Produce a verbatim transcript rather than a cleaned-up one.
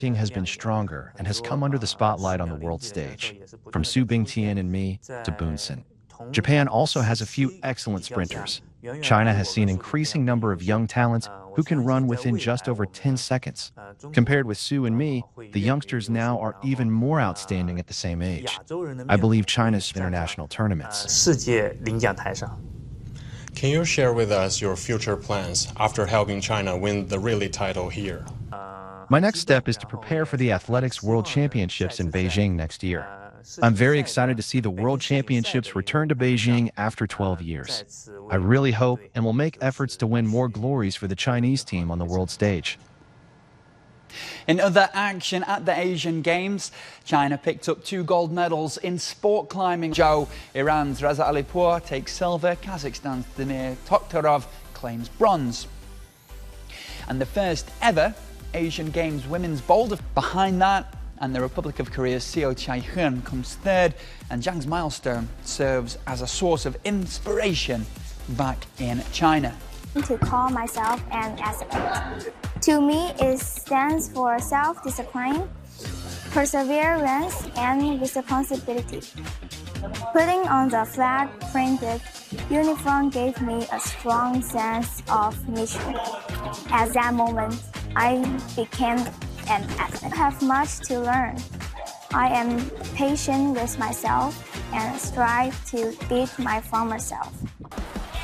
Beijing has been stronger and has come under the spotlight on the world stage, from Su Bingtian and Mi to Bunsen. Japan also has a few excellent sprinters. China has seen an increasing number of young talents who can run within just over ten seconds. Compared with Su and Mi, the youngsters now are even more outstanding at the same age. I believe China's international tournaments. Can you share with us your future plans after helping China win the relay title here? My next step is to prepare for the Athletics World Championships in Beijing next year. I'm very excited to see the World Championships return to Beijing after twelve years. I really hope and will make efforts to win more glories for the Chinese team on the world stage. In other action at the Asian Games, China picked up two gold medals in sport climbing. Zhou, Iran's Reza Alipour takes silver, Kazakhstan's Damir Tokhtarov claims bronze. And the first ever Asian Games women's boulder. Behind that, and the Republic of Korea's Seo Chae-hyun comes third, and Zhang's milestone serves as a source of inspiration back in China. To call myself an athlete. To me, it stands for self-discipline, perseverance, and responsibility. Putting on the flag-printed uniform gave me a strong sense of mission. At that moment, I became an athlete. I have much to learn. I am patient with myself and strive to beat my former self.